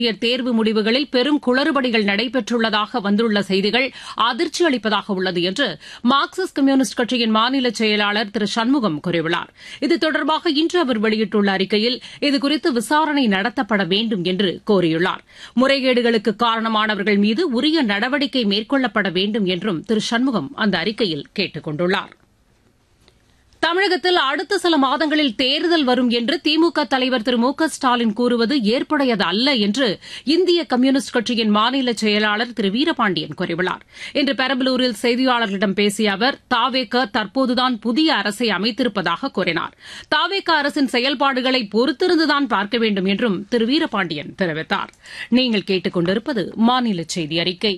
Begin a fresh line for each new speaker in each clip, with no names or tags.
தேர்வு முடிவுகளில் பெரும் குளறுபடிகள் நடைபெற்றுள்ளதாக வந்துள்ள செய்திகள் அதிர்ச்சி அளிப்பதாக உள்ளது என்று மார்க்சிஸ்ட் கம்யூனிஸ்ட் கட்சியின் மாநில செயலாளர் திரு சண்முகம் கூறியுள்ளார். இது தொடர்பாக இன்று அவர் வெளியிட்டுள்ள அறிக்கையில் இதுகுறித்து விசாரணை நடத்தப்பட வேண்டும் என்று கோரியுள்ளார். முறைகேடுகளுக்கு காரணமானவர்கள் மீது உரிய நடவடிக்கை மேற்கொள்ளப்பட வேண்டும் என்றும் திரு சண்முகம் அந்த அறிக்கையில் கேட்டுக் கொண்டுள்ளார். தமிழகத்தில் அடுத்த சில மாதங்களில் தேர்தல் வரும் என்று திமுக தலைவர் திரு மு க ஸ்டாலின் கூறுவது ஏற்புடையது அல்ல என்று இந்திய கம்யூனிஸ்ட் கட்சியின் மாநில செயலாளர் திரு வீரபாண்டியன் கூறியுள்ளார். இன்று பெரம்பலூரில் செய்தியாளர்களிடம் பேசிய அவர் தாவேக தற்போதுதான் புதிய அரசை அமைத்திருப்பதாக கூறினார். தாவேக அரசின் செயல்பாடுகளை பொறுத்திருந்துதான் பார்க்க வேண்டும் என்றும் திரு வீரபாண்டியன் தெரிவித்தார். நீங்கள் கேட்டுக் கொண்டிருப்பது மாநில செய்தி அறிக்கை.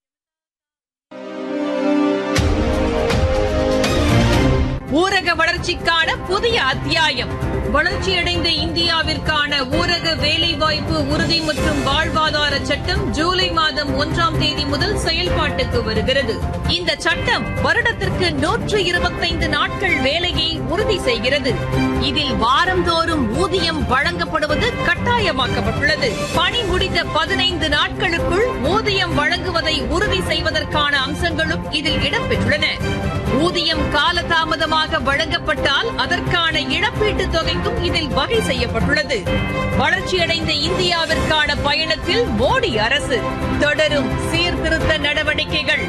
ஊரக வளர்ச்சிக்கான புதிய அத்தியாயம். வளர்ச்சியடைந்த இந்தியாவிற்கான ஊரக வேலைவாய்ப்பு உறுதி மற்றும் வாழ்வாதார சட்டம் ஜூலை மாதம் 1ஆம் தேதி முதல் செயல்பாட்டுக்கு வருகிறது. இந்த சட்டம் வருடத்திற்கு 125 நாட்கள் வேலையை உறுதி செய்கிறது. இதில் வாரந்தோறும் ஊதியம் வழங்கப்படுவது கட்டாயமாக்கப்பட்டுள்ளது. பணி முடிந்த 15 நாட்களுக்குள் ஊதியம் வழங்குவதை உறுதி செய்வதற்கான அம்சங்களும் இதில் இடம்பெற்றுள்ளன. ஊதியம் காலதாமதமாக வழங்கப்பட்டால் அதற்கான இழப்பீட்டுத் தொகைக்கும் இதில் வகை செய்யப்பட்டுள்ளது. வளர்ச்சியடைந்த இந்தியாவிற்கான பயணத்தில் மோடி அரசு தொடரும் சீர்திருத்த நடவடிக்கைகள்.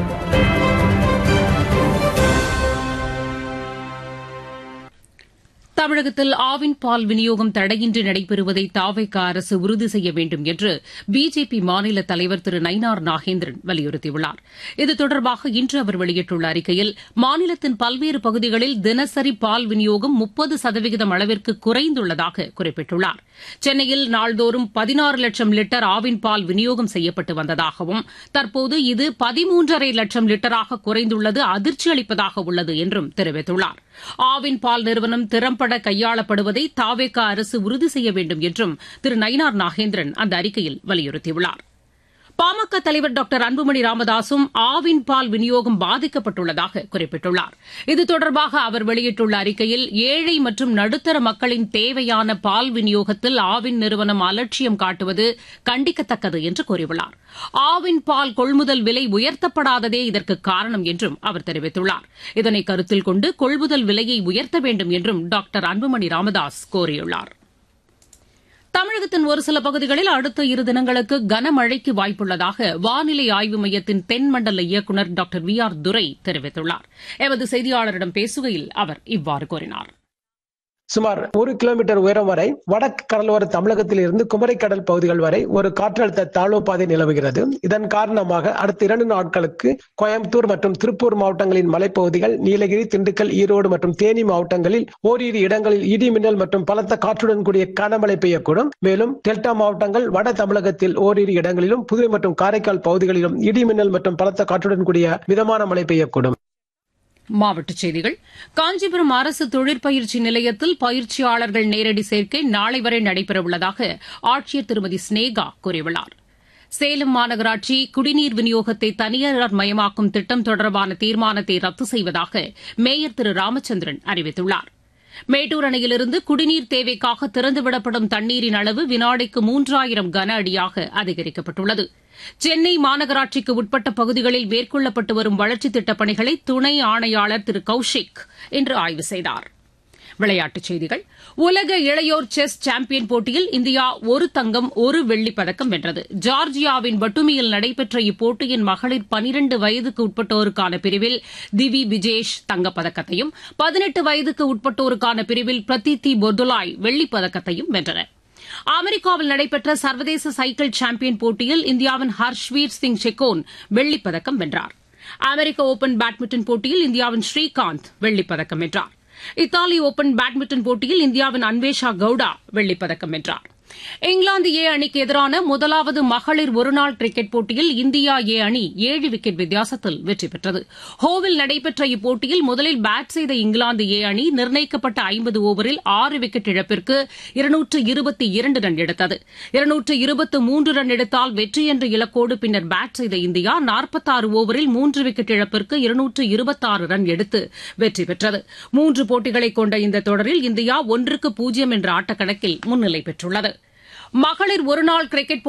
தமிழகத்தில் ஆவின் பால் விநியோகம் தடையின்றி நடைபெறுவதை தாவேக அரசு உறுதி செய்ய வேண்டும் என்று பிஜேபி மாநில தலைவர் திரு நயினார் நாகேந்திரன் வலியுறுத்தியுள்ளார். இது தொடர்பாக இன்று அவர் வெளியிட்டுள்ள அறிக்கையில் மாநிலத்தின் பல்வேறு பகுதிகளில் தினசரி பால் விநியோகம் 30% அளவிற்கு குறைந்துள்ளதாக குறிப்பிட்டுள்ளார். சென்னையில் நாள்தோறும் 16 லட்சம் லிட்டர் ஆவின் பால் விநியோகம் செய்யப்பட்டு வந்ததாகவும் தற்போது இது 13.5 லட்சம் லிட்டராக குறைந்துள்ளது அதிர்ச்சி அளிப்பதாக உள்ளது என்றும் தெரிவித்துள்ளார். ஆவின் பால் நிறுவனம் திறம்பட கையாளப்படுவதை தாவேக அரசு உறுதி செய்ய வேண்டும் என்றும் திரு நயினார் நாகேந்திரன் அந்த அறிக்கையில் வலியுறுத்தியுள்ளார். பாமக தலைவர் டாக்டர் அன்புமணி ராமதாசும் ஆவின் பால் விநியோகம் பாதிக்கப்பட்டுள்ளதாக குறிப்பிட்டுள்ளார். இது தொடர்பாக அவர் வெளியிட்டுள்ள அறிக்கையில் ஏழை மற்றும் நடுத்தர மக்களின் தேவையான பால் விநியோகத்தில் ஆவின் நிறுவனம் அலட்சியம் காட்டுவது கண்டிக்கத்தக்கது என்று கூறியுள்ளார். ஆவின் பால் கொள்முதல் விலை உயர்த்தப்படாததே இதற்கு காரணம் என்றும் அவர் தெரிவித்துள்ளார். இதனை கருத்தில் கொண்டு கொள்முதல் விலையை உயர்த்த வேண்டும் என்றும் டாக்டர் அன்புமணி ராமதாஸ் கோரியுள்ளார். தமிழகத்தின் ஒரு சில பகுதிகளில் அடுத்த 2 தினங்களுக்கு கனமழைக்கு வாய்ப்புள்ளதாக வானிலை ஆய்வு மையத்தின் தென்மண்டல இயக்குநர் டாக்டர் வி ஆர் துரை தெரிவித்துள்ளார். எமது செய்தியாளரிடம் பேசுகையில் அவர் இவ்வாறு கூறினார்.
சுமார் 1 கிலோமீட்டர் உயரம் வரை வடக்கு கடலோர தமிழகத்தில் இருந்து குமரிக்கடல் பகுதிகள் வரை ஒரு காற்றழுத்த தாழ்வு பாதை நிலவுகிறது. இதன் காரணமாக அடுத்த 2 நாட்களுக்கு கோயம்புத்தூர் மற்றும் திருப்பூர் மாவட்டங்களின் மலைப்பகுதிகள், நீலகிரி, திண்டுக்கல், ஈரோடு மற்றும் தேனி மாவட்டங்களில் ஓரிரு இடங்களில் இடி மின்னல் மற்றும் பலத்த காற்றுடன் கூடிய கனமழை பெய்யக்கூடும். மேலும் டெல்டா மாவட்டங்கள், வட தமிழகத்தில் ஓரிரு இடங்களிலும், புதுவை மற்றும் காரைக்கால் பகுதிகளிலும் இடி மின்னல் மற்றும் பலத்த காற்றுடன் கூடிய மிதமான மழை பெய்யக்கூடும்.
மாவட்டச் செய்திகள். காஞ்சிபுரம் அரசு தொழிற்பயிற்சி நிலையத்தில் பயிற்சியாளர்கள் நேரடி சேர்க்கை நாளை வரை நடைபெறவுள்ளதாக ஆட்சியர் திருமதி ஸ்னேகா கூறியுள்ளார். சேலம் மாநகராட்சி குடிநீர் விநியோகத்தை தனியார் மயமாக்கும் திட்டம் தொடர்பான தீர்மானத்தை ரத்து செய்வதாக மேயர் திரு ராமச்சந்திரன் அறிவித்துள்ளார். மேட்டூர் அணையிலிருந்து குடிநீர் தேவைக்காக திறந்துவிடப்படும் தண்ணீரின் அளவு வினாடிக்கு 3000 கன அடியாக அதிகரிக்கப்பட்டுள்ளது. சென்னை மாநகராட்சிக்கு உட்பட்ட பகுதிகளில் மேற்கொள்ளப்பட்டு வரும் வளர்ச்சித் திட்டப் பணிகளை துணை ஆணையாளர் திரு கௌஷிக் இன்று ஆய்வு செய்தார். விளையாட்டுச் செய்திகள். உலக இளையோர் செஸ் சாம்பியன் போட்டியில் இந்தியா 1 தங்கம் 1 வெள்ளிப் பதக்கம் வென்றது. ஜார்ஜியாவின் பட்டுமியில் நடைபெற்ற இப்போட்டியின் மகளிர் 12 வயதுக்கு உட்பட்டோருக்கான பிரிவில் திவி விஜேஷ் தங்கப்பதக்கத்தையும் 18 வயதுக்கு உட்பட்டோருக்கான பிரிவில் பிரதீதி பொர்துலாய் வெள்ளிப் பதக்கத்தையும் வென்றனர். அமெரிக்காவில் நடைபெற்ற சர்வதேச சைக்கிள் சாம்பியன் போட்டியில் இந்தியாவின் ஹர்ஷ்வீர் சிங் செக்கோன் வெள்ளிப் பதக்கம் வென்றார். அமெரிக்க ஓபன் பேட்மிண்டன் போட்டியில் இந்தியாவின் ஸ்ரீகாந்த் வெள்ளிப் பதக்கம் வென்றார். இத்தாலி ஓபன் பேட்மிண்டன் போட்டியில் இந்தியாவின் அன்வேஷா கவுடா வெள்ளிப் பதக்கம் வென்றார். இங்கிலாந்து ஏ அணிக்கு எதிரான முதலாவது மகளிர் ஒருநாள் கிரிக்கெட் போட்டியில் இந்தியா ஏ அணி 7 விக்கெட் வித்தியாசத்தில் வெற்றி பெற்றது. ஹோவில் நடைபெற்ற இப்போட்டியில் முதலில் பேட் செய்த இங்கிலாந்து ஏ அணி நிர்ணயிக்கப்பட்ட 50 ஓவரில் 6 விக்கெட் இழப்பிற்கு 222 ரன் எடுத்தது. 223 ரன் எடுத்தால் வெற்றி என்ற இலக்கோடு பின்னர் பேட் செய்த இந்தியா 46 ஓவரில் 3 விக்கெட் இழப்பிற்கு 226 ரன் எடுத்து வெற்றி பெற்றது. 3 போட்டிகளை கொண்ட இந்த தொடரில் இந்தியா 1-0 என்ற ஆட்டக்கணக்கில் முன்னிலை பெற்றுள்ளது. மகளிர் ஒருநாள் கிரிக்கெட்